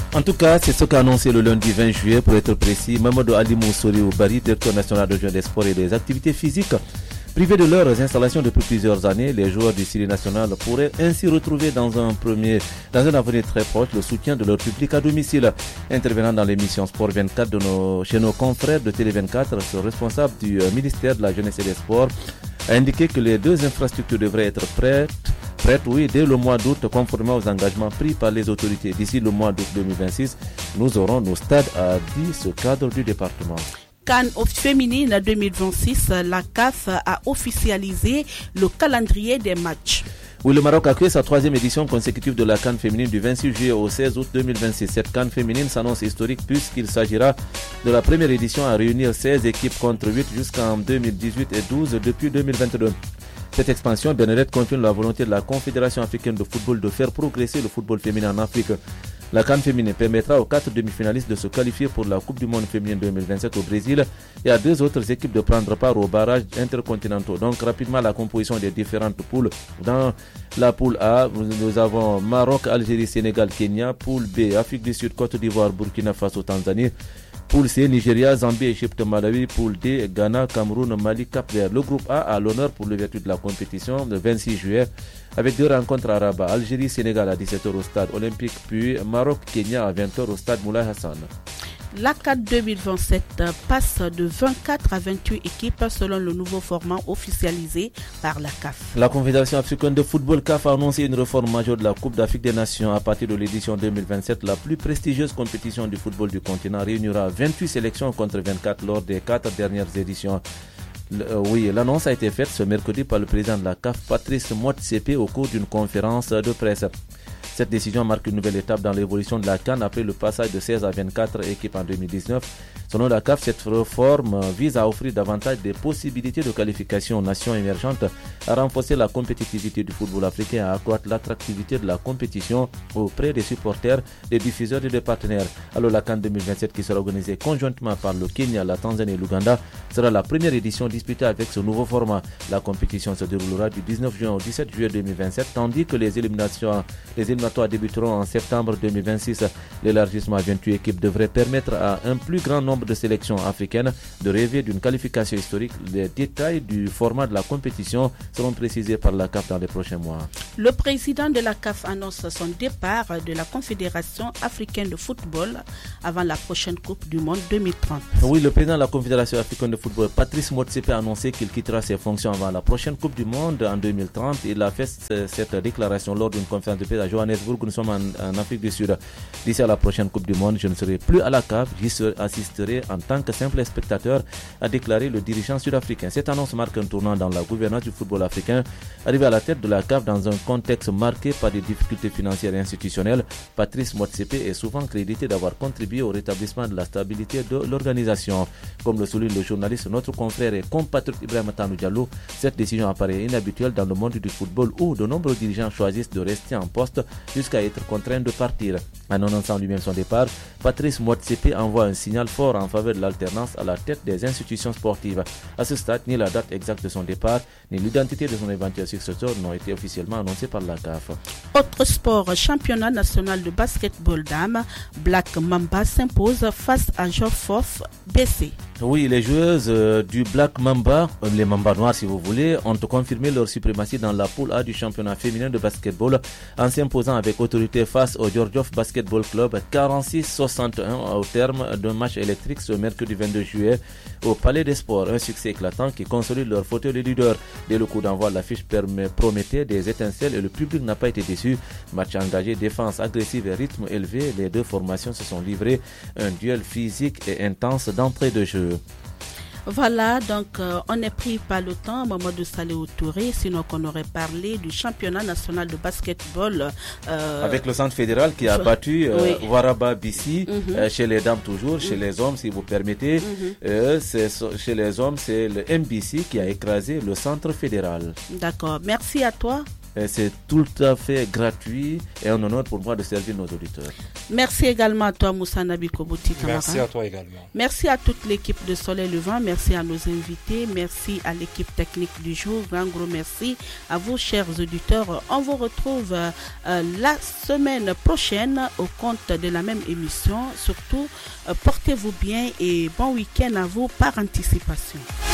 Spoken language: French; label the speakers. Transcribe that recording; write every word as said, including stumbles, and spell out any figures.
Speaker 1: En tout cas, c'est ce qu'a annoncé le lundi vingt juillet, pour être précis, Mamadou Ali Moussouri Oubari, directeur national de jeunes des sports et des activités physiques. Privés de leurs installations depuis plusieurs années, les joueurs du Syrie national pourraient ainsi retrouver dans un premier, dans un avenir très proche, le soutien de leur public à domicile. Intervenant dans l'émission Sport vingt-quatre de nos, chez nos confrères de Télé vingt-quatre, ce responsable du ministère de la Jeunesse et des Sports a indiqué que les deux infrastructures devraient être prêtes, prêtes oui, dès le mois d'août, conformément aux engagements pris par les autorités. D'ici le mois d'août deux mille vingt-six, nous aurons nos stades, a dit ce cadre du département.
Speaker 2: CAN féminine deux mille vingt-six, la C A F a officialisé le calendrier des matchs.
Speaker 1: Oui, le Maroc accueille sa troisième édition consécutive de la CAN féminine du vingt-six juillet au seize août deux mille vingt-six. Cette CAN féminine s'annonce historique puisqu'il s'agira de la première édition à réunir seize équipes contre huit jusqu'en deux mille dix-huit et douze depuis deux mille vingt-deux. Cette expansion, Benedette, confirme la volonté de la Confédération africaine de football de faire progresser le football féminin en Afrique. La CAN féminine permettra aux quatre demi-finalistes de se qualifier pour la Coupe du Monde féminine deux mille vingt-sept au Brésil et à deux autres équipes de prendre part aux barrages intercontinentaux. Donc rapidement la composition des différentes poules. Dans la poule A, nous avons Maroc, Algérie, Sénégal, Kenya. Poule B, Afrique du Sud, Côte d'Ivoire, Burkina Faso, Tanzanie. Poule C, Nigeria, Zambie, Égypte, Malawi. Poule D, Ghana, Cameroun, Mali, Cap-Vert. Le groupe A a l'honneur pour l'ouverture de la compétition le vingt-six juillet avec deux rencontres à Rabat. Algérie, Sénégal à dix-sept heures au stade olympique, puis Maroc, Kenya à vingt heures au stade Moulay Hassan.
Speaker 2: La CAN deux mille vingt-sept passe de vingt-quatre à vingt-huit équipes selon le nouveau format officialisé par la C A F.
Speaker 1: La Confédération africaine de football C A F a annoncé une réforme majeure de la Coupe d'Afrique des Nations. À partir de l'édition deux mille vingt-sept, la plus prestigieuse compétition du football du continent réunira vingt-huit sélections contre vingt-quatre lors des quatre dernières éditions. Le, euh, oui, l'annonce a été faite ce mercredi par le président de la C A F, Patrice Motsepe, au cours d'une conférence de presse. Cette décision marque une nouvelle étape dans l'évolution de la CAN après le passage de seize à vingt-quatre équipes en deux mille dix-neuf. Selon la C A F, cette réforme vise à offrir davantage de possibilités de qualification aux nations émergentes, à renforcer la compétitivité du football africain et à accroître l'attractivité de la compétition auprès des supporters, des diffuseurs et des partenaires. Alors la CAN deux mille vingt-sept, qui sera organisée conjointement par le Kenya, la Tanzanie et l'Ouganda, sera la première édition disputée avec ce nouveau format. La compétition se déroulera du dix-neuf juin au dix-sept juillet deux mille vingt-sept, tandis que les éliminations, les éliminatoires débuteront en septembre deux mille vingt-six. L'élargissement à vingt-huit équipes devrait permettre à un plus grand nombre de sélections africaines de rêver d'une qualification historique. Les détails du format de la compétition seront précisés par la C A F dans les prochains mois.
Speaker 2: Le président de la C A F annonce son départ de la Confédération africaine de football avant la prochaine Coupe du Monde deux mille trente.
Speaker 1: Oui, le président de la Confédération africaine de football, Patrice Motsepe, a annoncé qu'il quittera ses fonctions avant la prochaine Coupe du Monde en deux mille trente. Il a fait cette déclaration lors d'une conférence de presse à Johannesburg. Nous sommes en, en Afrique du Sud. D'ici à la prochaine Coupe du Monde, je ne serai plus à la C A F, j'y assisterai en tant que simple spectateur, a déclaré le dirigeant sud-africain. Cette annonce marque un tournant dans la gouvernance du football africain. Arrivé à la tête de la C A F dans un contexte marqué par des difficultés financières et institutionnelles, Patrice Motsepe est souvent crédité d'avoir contribué au rétablissement de la stabilité de l'organisation. Comme le souligne le journaliste, notre confrère et compatriote Ibrahima Tanou Diallo, cette décision apparaît inhabituelle dans le monde du football où de nombreux dirigeants choisissent de rester en poste jusqu'à être contraints de partir. En annonçant lui-même son départ, Patrice Motsepe envoie un signal fort en faveur de l'alternance à la tête des institutions sportives. À ce stade, ni la date exacte de son départ, ni l'identité de son éventuel successeur n'ont été officiellement annoncées par la C A F.
Speaker 2: Autre sport, championnat national de basketball dames, Black Mamba s'impose face à Jofof B C.
Speaker 1: Oui, les joueuses euh, du Black Mamba, euh, les Mamba noirs si vous voulez, ont confirmé leur suprématie dans la poule A du championnat féminin de basketball en s'imposant avec autorité face au Djordjeff Basketball Club quarante-six à soixante et un au terme d'un match électrique ce mercredi vingt-deux juillet au Palais des Sports. Un succès éclatant qui consolide leur fauteuil de leader. Dès le coup d'envoi, l'affiche promettait des étincelles et le public n'a pas été déçu. Match engagé, défense agressive et rythme élevé, les deux formations se sont livrées. Un duel physique et intense d'entrée de jeu.
Speaker 2: Voilà, donc euh, on est pris par le temps, Mamadou Saléo Touré, sinon qu'on aurait parlé du championnat national de basketball. Euh,
Speaker 1: Avec le centre fédéral qui a battu euh, oui. Waraba Bissi, mm-hmm. euh, chez les dames toujours, mm-hmm. chez les hommes si vous permettez. Mm-hmm. euh, c'est, chez les hommes, c'est le M B C qui a écrasé le centre fédéral.
Speaker 2: D'accord, merci à toi.
Speaker 1: Et c'est tout à fait gratuit et un honneur pour moi de servir nos auditeurs.
Speaker 2: Merci également à toi, Moussa Nabi Kobouti Kamara.
Speaker 3: Merci à toi également.
Speaker 2: Merci à toute l'équipe de Soleil Levant. Merci à nos invités. Merci à l'équipe technique du jour. Un gros merci à vous, chers auditeurs. On vous retrouve euh, la semaine prochaine au compte de la même émission. Surtout, euh, portez-vous bien et bon week-end à vous par anticipation.